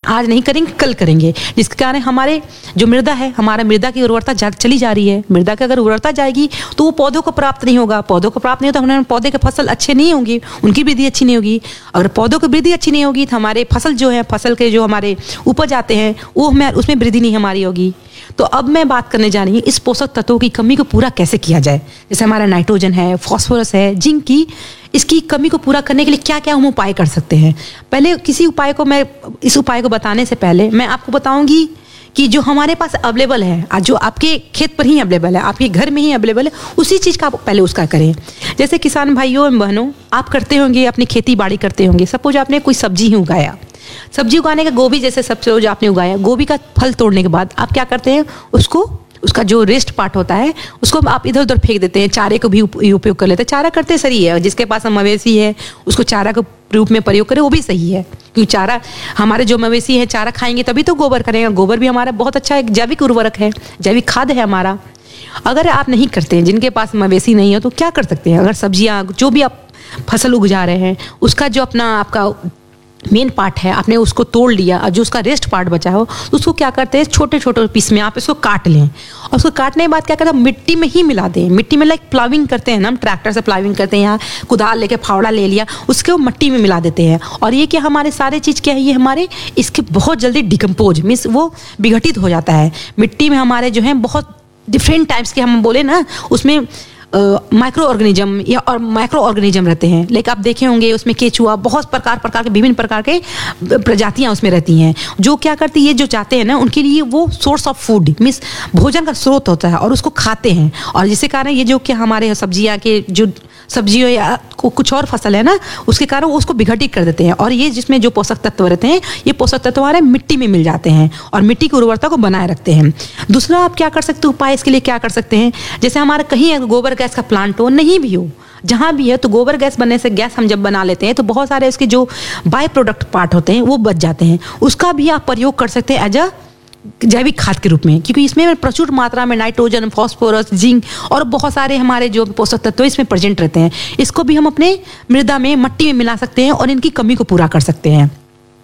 आज नहीं करेंगे कल करेंगे, जिसके कारण हमारे जो मृदा है, हमारा मृदा की उर्वरता चली जा रही है। मृदा की अगर उर्वरता जाएगी तो वो पौधों को प्राप्त नहीं होगा, पौधों को प्राप्त नहीं होता, हमारे पौधे के फसल अच्छे नहीं होंगी, उनकी वृद्धि अच्छी नहीं होगी। अगर पौधों की वृद्धि अच्छी नहीं होगी तो हमारे फसल जो है, फसल के जो हमारे उपज आते हैं वो हमें उसमें वृद्धि नहीं हमारी होगी। तो अब मैं बात करने जा रही हूँ इस पोषक तत्वों की कमी को पूरा कैसे किया जाए। जैसे हमारा नाइट्रोजन है, फास्फोरस है, जिंक की, इसकी कमी को पूरा करने के लिए क्या क्या हम उपाय कर सकते हैं। पहले किसी उपाय को मैं इस उपाय को बताने से पहले मैं आपको बताऊंगी कि जो हमारे पास अवेलेबल है, जो आपके खेत पर ही अवेलेबल है, आपके घर में ही अवेलेबल है, उसी चीज़ का आप पहले उसका करें। जैसे किसान भाइयों एवं बहनों, आप करते होंगे, अपनी खेती बाड़ी करते होंगे। सपोज आपने कोई सब्जी ही उगाया, सब्जी उगाने का गोभी जैसे सपोज आपने उगाया, गोभी का फल तोड़ने के बाद आप क्या करते हैं, उसका जो वेस्ट पार्ट होता है उसको आप इधर उधर फेंक देते हैं, चारे को भी उपयोग कर लेते हैं। चारा करते सही है, जिसके पास मवेशी है उसको चारा के रूप में प्रयोग करें, वो भी सही है, क्योंकि चारा हमारे जो मवेशी है चारा खाएंगे तभी तो गोबर करेंगे। गोबर भी हमारा बहुत अच्छा एक जैविक उर्वरक है, जैविक खाद है हमारा। अगर आप नहीं करते हैं, जिनके पास मवेशी नहीं है, तो क्या कर सकते हैं, अगर सब्जियां जो भी आप फसल उगा रहे हैं उसका जो आपका मेन पार्ट है, आपने उसको तोड़ लिया और जो उसका रेस्ट पार्ट बचा हो तो उसको क्या करते हैं, छोटे छोटे पीस में आप इसको काट लें और उसको काटने के बाद क्या करते हैं, मिट्टी में ही मिला दें। मिट्टी में लाइक प्लाविंग करते हैं ना, हम ट्रैक्टर से प्लाविंग करते हैं, यहाँ कुदाल लेके फावड़ा ले लिया, उसके वो मिट्टी में मिला देते हैं। और ये क्या हमारे सारे चीज़ क्या है, ये हमारे इसके बहुत जल्दी डिकम्पोज मीन्स वो विघटित हो जाता है। मिट्टी में हमारे जो है बहुत डिफरेंट टाइप्स के, हम बोले ना, उसमें माइक्रो ऑर्गेनिज्म या और माइक्रो ऑर्गेनिज्म रहते हैं। लेकिन आप देखे होंगे उसमें केचुआ, बहुत प्रकार के विभिन्न प्रकार के प्रजातियां उसमें रहती हैं, जो क्या करती है, जो चाहते हैं ना, उनके लिए वो सोर्स ऑफ फूड मीन्स भोजन का स्रोत होता है और उसको खाते हैं। और जिसके कारण ये जो क्या हमारे सब्जियां के जो सब्जियों या कुछ और फसल है ना, उसके कारण वो उसको विघटित कर देते हैं। और ये जिसमें जो पोषक तत्व रहते हैं, ये पोषक तत्व हमारे मिट्टी में मिल जाते हैं और मिट्टी की उर्वरता को बनाए रखते हैं। दूसरा आप क्या कर सकते हो, उपाय इसके लिए क्या कर सकते हैं, जैसे हमारा कहीं गोबर गैस का प्लांट हो, नहीं भी हो, जहाँ भी है, तो गोबर गैस बनने से गैस हम जब बना लेते हैं तो बहुत सारे उसके जो बाय प्रोडक्ट पार्ट होते हैं वो बच जाते हैं। उसका भी आप प्रयोग कर सकते हैं एज अ जैविक खाद के रूप में, क्योंकि इसमें प्रचुर मात्रा में नाइट्रोजन, फास्फोरस, जिंक और बहुत सारे हमारे जो पोषक तत्व इसमें प्रेजेंट रहते हैं। इसको भी हम अपने मृदा में, मट्टी में मिला सकते हैं और इनकी कमी को पूरा कर सकते हैं।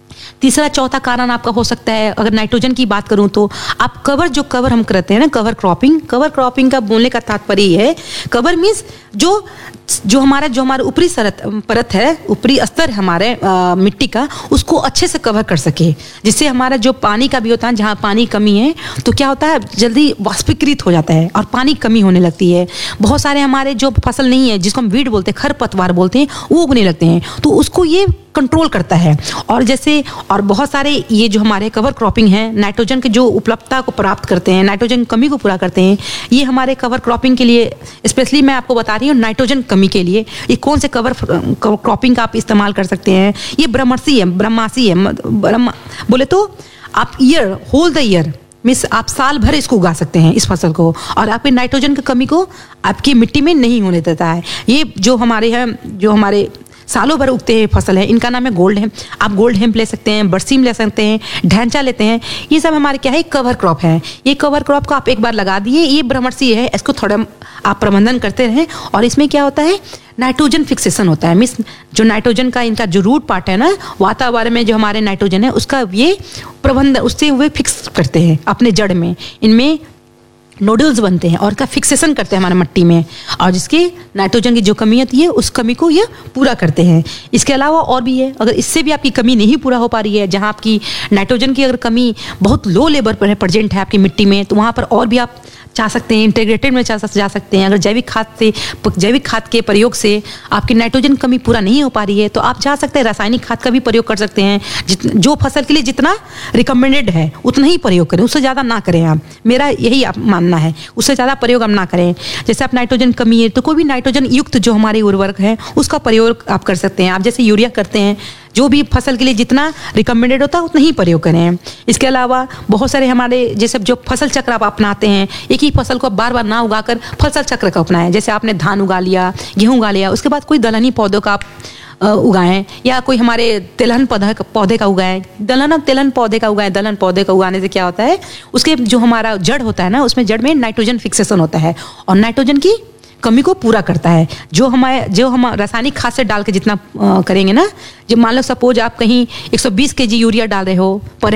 तीसरा चौथा कारण आपका हो सकता है, अगर नाइट्रोजन की बात करूं तो आप कवर हम करते हैं ना, कवर क्रॉपिंग का बोलने का तात्पर्य ये है, कवर मीन्स जो हमारा ऊपरी परत है, ऊपरी स्तर हमारे मिट्टी का, उसको अच्छे से कवर कर सके, जिससे हमारा जो पानी का भी होता है, जहाँ पानी कमी है तो क्या होता है, जल्दी वाष्पीकृत हो जाता है और पानी कमी होने लगती है। बहुत सारे हमारे जो फसल नहीं है, जिसको हम वीड बोलते हैं, खरपतवार बोलते हैं, वो उगने लगते हैं, तो उसको ये कंट्रोल करता है। और बहुत सारे ये जो हमारे कवर क्रॉपिंग है, नाइट्रोजन के जो उपलब्धता को प्राप्त करते हैं, नाइट्रोजन की कमी को पूरा करते हैं, ये हमारे कवर क्रॉपिंग के लिए स्पेशली मैं आपको बता रही हूँ, नाइट्रोजन कमी के लिए ये कौन से कवर क्रॉपिंग का आप इस्तेमाल कर सकते हैं। ये ब्रह्मासी है, बोले तो आप होल द ईयर मीन्स आप साल भर इसको उगा सकते हैं, इस फसल को, और आपके नाइट्रोजन की कमी को आपकी मिट्टी में नहीं होने देता है। ये जो हमारे सालों भर उगते हैं फसल है, इनका नाम है गोल्ड हेम्प। आप गोल्ड हेम्प ले सकते हैं, बरसीम ले सकते हैं, ढैंचा लेते हैं, ये सब हमारे क्या है, कवर क्रॉप है। ये कवर क्रॉप को आप एक बार लगा दिए, ये ब्रह्मर्षि है, इसको थोड़ा आप प्रबंधन करते रहें। और इसमें क्या होता है, नाइट्रोजन फिक्सेशन होता है, मीन्स जो नाइट्रोजन का इनका जो रूट पार्ट है ना, वातावरण में जो हमारे नाइट्रोजन है उसका ये प्रबंधन, उससे वे फिक्स करते हैं अपने जड़ में, इनमें नोडल्स बनते हैं और का फिक्सेशन करते हैं हमारे मिट्टी में, और जिसकी नाइट्रोजन की जो कमी होती है उस कमी को ये पूरा करते हैं। इसके अलावा और भी है, अगर इससे भी आपकी कमी नहीं पूरा हो पा रही है, जहाँ आपकी नाइट्रोजन की अगर कमी बहुत लो लेवल पर है, प्रेजेंट है आपकी मिट्टी में, तो वहाँ पर और भी आप चाह सकते हैं, इंटीग्रेटेड में जा सकते हैं। अगर जैविक खाद के प्रयोग से आपकी नाइट्रोजन कमी पूरा नहीं हो पा रही है, तो आप चाह सकते हैं रासायनिक खाद का भी प्रयोग कर सकते हैं। जो फसल के लिए जितना रिकमेंडेड है उतना ही प्रयोग करें, उससे ज़्यादा ना करें आप, मेरा यही आप मानना है, उससे ज़्यादा प्रयोग हम ना करें। जैसे आप नाइट्रोजन कमी है तो कोई भी नाइट्रोजन युक्त जो हमारे उर्वरक है उसका प्रयोग आप कर सकते हैं। आप जैसे यूरिया करते हैं, जो भी फसल के लिए जितना रिकमेंडेड होता है उतना ही प्रयोग करें। इसके अलावा बहुत सारे हमारे जैसे जो फसल चक्र आप अपनाते हैं, एक ही फसल को बार बार ना उगाकर फसल चक्र का अपनाएं। जैसे आपने धान उगा लिया, गेहूं उगा लिया, उसके बाद कोई दलहनी पौधों का आप उगाएं, या कोई हमारे तिलहन पौधे का उगाएं, तिलहन पौधे का उगाएं। दलहन पौधे का उगाने से क्या होता है, उसके जो हमारा जड़ होता है ना, उसमें जड़ में नाइट्रोजन फिक्सेशन होता है और नाइट्रोजन की कमी को पूरा करता है। जो हम रासायनिक खाद से डाल के जितना करेंगे ना, जो मान लो सपोज आप कहीं 120 kg यूरिया डाल रहे हो पर